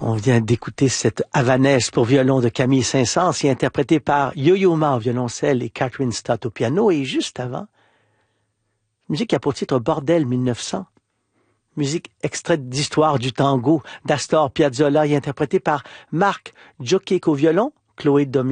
On vient d'écouter cette Havanaise pour violon de Camille Saint-Saëns, interprétée par Yo-Yo Ma au violoncelle et Catherine Stott au piano. Et juste avant, musique qui a pour titre Bordel 1900. Musique extraite d'Histoire du tango d'Astor Piazzolla et interprétée par Marc Joquet au violon, Chloé Domingue